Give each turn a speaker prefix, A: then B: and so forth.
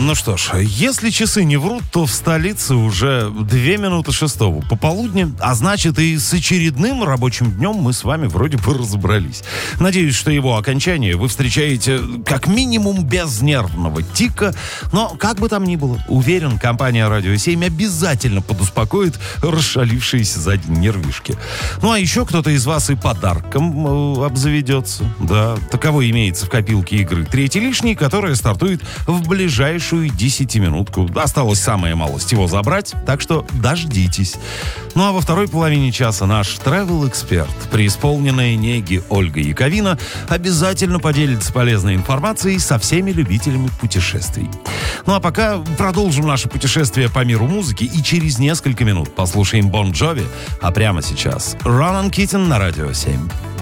A: Ну что ж, если часы не врут, то в столице уже 6:02 пополудни, а значит и с очередным рабочим днем мы с вами вроде бы разобрались. Надеюсь, что его окончание вы встречаете как минимум без нервного тика, но как бы там ни было, уверен, компания «Радио 7» обязательно подуспокоит расшалившиеся за день нервишки. Ну а еще кто-то из вас и подарком обзаведется. Да, таково имеется в копилке игры «Третий лишний», которая стартует в ближайшую 10-минутку. Осталось самое малость его забрать, так что дождитесь. Ну а во второй половине часа наш travel-эксперт, преисполненная неги Ольга Яковина, обязательно поделится полезной информацией со всеми любителями путешествий. Ну а пока продолжим наше путешествие по миру музыки и через несколько минут послушаем Бон Джови, а прямо сейчас Ронан Китин на Радио 7.